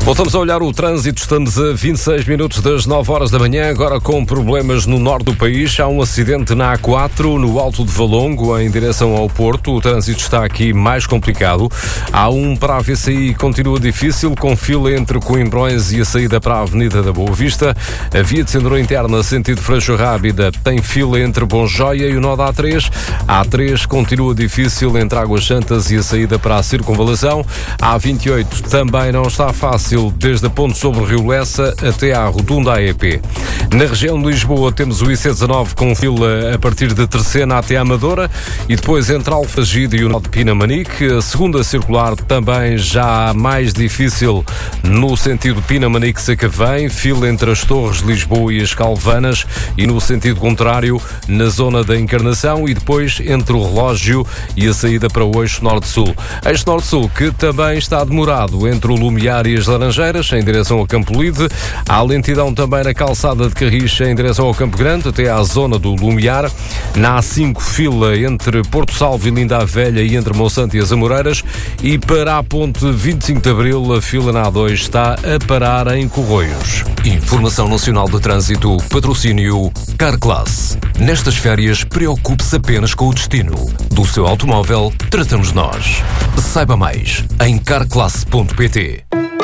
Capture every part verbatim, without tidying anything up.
Voltamos a olhar o trânsito, estamos a vinte e seis minutos das nove horas da manhã, agora com problemas no norte do país. Há um acidente na A quatro, no Alto de Valongo, em direção ao Porto. O trânsito está aqui mais complicado. Há um para a V C I, continua difícil, com fila entre Coimbrões e a saída para a Avenida da Boa Vista. A via de Centro Interna, sentido Freixo Rábida, tem fila entre Bonjoia e o nó da A três. A A três continua difícil entre Águas Santas e a saída para a Circunvalação. A A vinte e oito também não está fácil, desde a ponte sobre o Rio Lessa até à rotunda A E P. Na região de Lisboa temos o I C dezanove com fila a partir de Terceira até a Amadora e depois entre Alfragide e o nó de Pinamanique. A segunda circular também já mais difícil no sentido Pinamanique-Sacavém, fila entre as Torres de Lisboa e as Calvanas, e no sentido contrário na zona da Encarnação e depois entre o Relógio e a saída para o eixo Norte-Sul. Eixo Norte-Sul que também está demorado entre o Lumiar e as Laranjeiras, em direção ao Campo Lide. Há lentidão também na calçada de Carris, em direção ao Campo Grande, até à zona do Lumiar. Na A cinco, fila entre Porto Salvo e Linda a Velha e entre Monsanto e as Amoreiras. E para a ponte vinte e cinco de Abril, a fila na A dois está a parar em Corroios. Informação Nacional de Trânsito, patrocínio Carclass. Nestas férias, preocupe-se apenas com o destino. Do seu automóvel, tratamos nós. Saiba mais em carclass ponto pt.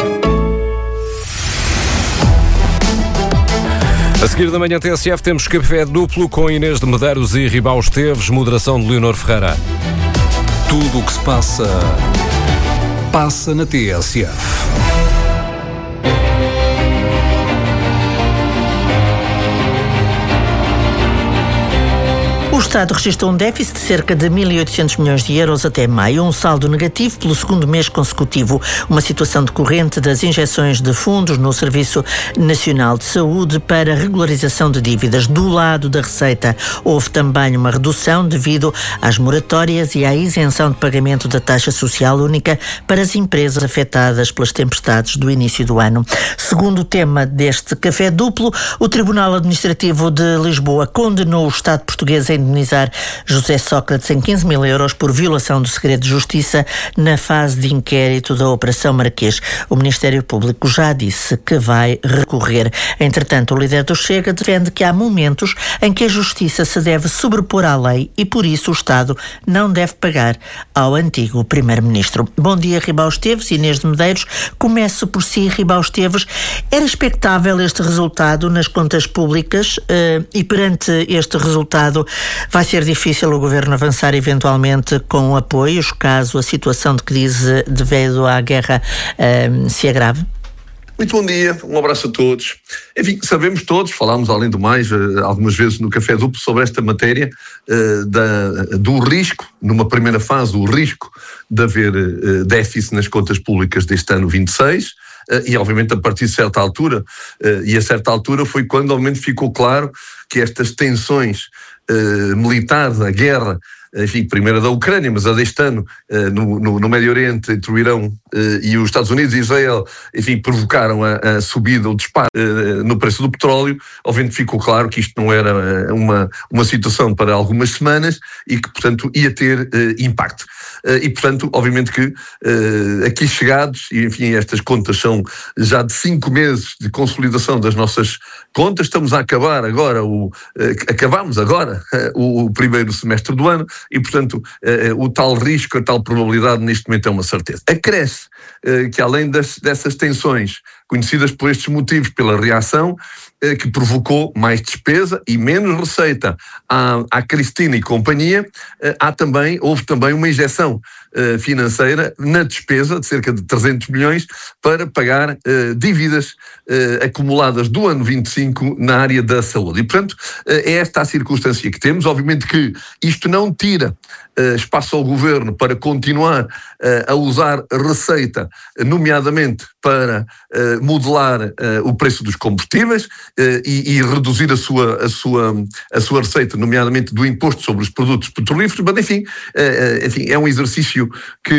A seguir da manhã T S F temos café duplo com Inês de Medeiros e Ribau Esteves, moderação de Leonor Ferreira. Tudo o que se passa, passa na T S F. O Estado registrou um déficit de cerca de mil e oitocentos milhões de euros até maio, um saldo negativo pelo segundo mês consecutivo, uma situação decorrente das injeções de fundos no Serviço Nacional de Saúde para regularização de dívidas. Do lado da receita, houve também uma redução devido às moratórias e à isenção de pagamento da taxa social única para as empresas afetadas pelas tempestades do início do ano. Segundo o tema deste café duplo, o Tribunal Administrativo de Lisboa condenou o Estado português a indemnizar José Sócrates em quinze mil euros por violação do segredo de justiça na fase de inquérito da Operação Marquês. O Ministério Público já disse que vai recorrer. Entretanto, o líder do Chega defende que há momentos em que a justiça se deve sobrepor à lei e, por isso, o Estado não deve pagar ao antigo Primeiro-Ministro. Bom dia, Ribau Esteves, Inês de Medeiros. Começo por si, Ribau Esteves. Era expectável este resultado nas contas públicas uh, e, perante este resultado, vai ser difícil o Governo avançar eventualmente com apoios, caso a situação de crise devido à guerra um, se agrave? Muito bom dia, um abraço a todos. Enfim, sabemos todos, falámos além do mais algumas vezes no Café Duplo sobre esta matéria uh, da, do risco, numa primeira fase, o risco de haver uh, déficit nas contas públicas deste ano vinte e seis, uh, e obviamente a partir de certa altura, uh, e a certa altura foi quando obviamente ficou claro que estas tensões uh, militares, a guerra, enfim, primeiro da Ucrânia, mas a deste ano, uh, no, no, no Médio Oriente, entre o Irão uh, e os Estados Unidos e Israel, enfim, provocaram a, a subida, o disparo uh, no preço do petróleo. Obviamente ficou claro que isto não era uma, uma situação para algumas semanas e que, portanto, ia ter uh, impacto. Uh, e, portanto, obviamente que uh, aqui chegados, e enfim, estas contas são já de cinco meses de consolidação das nossas contas, estamos a acabar agora, o, uh, acabamos agora uh, o, o primeiro semestre do ano, e, portanto, uh, o tal risco, a tal probabilidade neste momento é uma certeza. Acresce uh, que além das, dessas tensões conhecidas por estes motivos, pela reação uh, que provocou mais despesa e menos receita à, à Cristina e companhia, uh, há também, houve também uma injeção uh, financeira na despesa de cerca de trezentos milhões para pagar uh, dívidas uh, acumuladas do ano vinte e cinco na área da saúde. E, portanto, uh, é esta a circunstância que temos. Obviamente que isto não tira uh, espaço ao Governo para continuar uh, a usar receita, nomeadamente para uh, modelar uh, o preço dos combustíveis uh, e, e reduzir a sua, a, sua, a sua receita, nomeadamente do imposto sobre os produtos petrolíferos, mas enfim, uh, enfim é um exercício que